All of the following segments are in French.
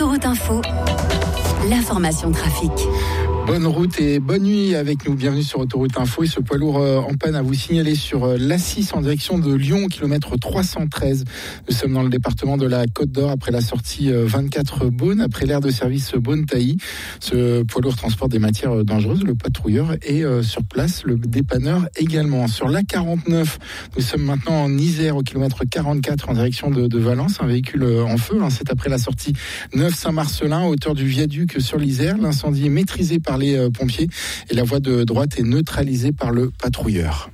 Autoroute Info, l'information trafic. Bonne route et bonne nuit avec nous. Bienvenue sur Autoroute Info. Et ce poids lourd en panne à vous signaler sur l'A6 en direction de Lyon, kilomètre 313. Nous sommes dans le département de la Côte d'Or après la sortie 24 Beaune, après l'aire de service Beaune-Tailly. Ce poids lourd transporte des matières dangereuses. Le patrouilleur est sur place, le dépanneur également. Sur l'A49, nous sommes maintenant en Isère au kilomètre 44 en direction de Valence. Un véhicule en feu, c'est après la sortie Neuve Saint-Marcelin, à hauteur du viaduc sur l'Isère. L'incendie est maîtrisé par les pompiers et la voie de droite est neutralisée par le patrouilleur.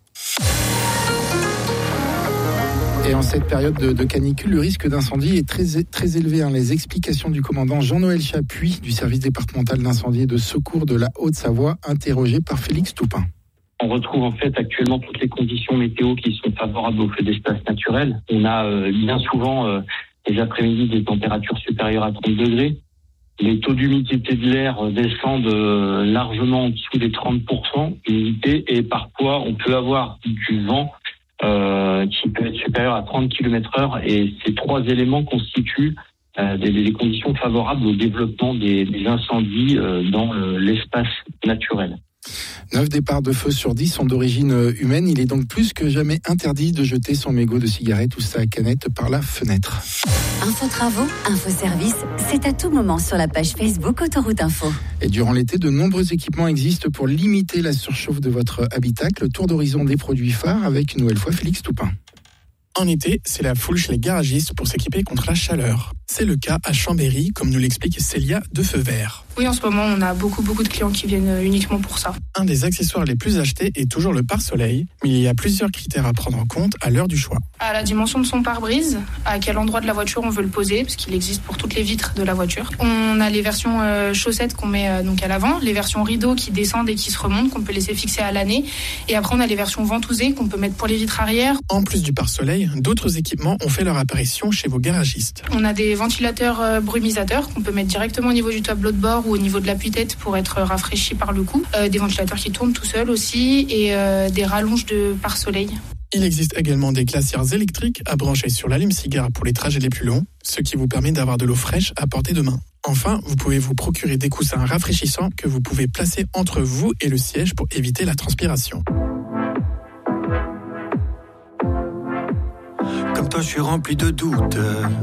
Et en cette période de canicule, le risque d'incendie est très élevé. Les explications du commandant Jean-Noël Chapuis du service départemental d'incendie et de secours de la Haute-Savoie, interrogé par Félix Toupin. On retrouve en fait actuellement toutes les conditions météo qui sont favorables aux feux d'espace naturels. On a bien souvent les après-midi des températures supérieures à 30 degrés. Les taux d'humidité de l'air descendent largement en dessous des 30% d'humidité et parfois on peut avoir du vent qui peut être supérieur à 30 km/h et ces trois éléments constituent des conditions favorables au développement des incendies dans l'espace naturel. 9 départs de feu sur 10 sont d'origine humaine. Il est donc plus que jamais interdit de jeter son mégot de cigarette ou sa canette par la fenêtre. Info travaux, info service, c'est à tout moment sur la page Facebook Autoroute Info. Et durant l'été, de nombreux équipements existent pour limiter la surchauffe de votre habitacle. Le tour d'horizon des produits phares avec une nouvelle fois Félix Toupin. En été, c'est la foule chez les garagistes pour s'équiper contre la chaleur. C'est le cas à Chambéry, comme nous l'explique Célia de Feu Vert. Oui, en ce moment, on a beaucoup de clients qui viennent uniquement pour ça. Un des accessoires les plus achetés est toujours le pare-soleil, mais il y a plusieurs critères à prendre en compte à l'heure du choix. À la dimension de son pare-brise, à quel endroit de la voiture on veut le poser, parce qu'il existe pour toutes les vitres de la voiture. On a les versions chaussettes qu'on met donc à l'avant, les versions rideaux qui descendent et qui se remontent, qu'on peut laisser fixer à l'année. Et après, on a les versions ventousées qu'on peut mettre pour les vitres arrière. En plus du pare-soleil, d'autres équipements ont fait leur apparition chez vos garagistes. On a des ventilateurs brumisateurs qu'on peut mettre directement au niveau du tableau de bord ou au niveau de l'appui-tête pour être rafraîchi par le coup. Des ventilateurs qui tournent tout seuls aussi et des rallonges de pare-soleil. Il existe également des glacières électriques à brancher sur l'allume-cigare pour les trajets les plus longs, ce qui vous permet d'avoir de l'eau fraîche à portée de main. Enfin, vous pouvez vous procurer des coussins rafraîchissants que vous pouvez placer entre vous et le siège pour éviter la transpiration. Comme toi, je suis rempli de doutes.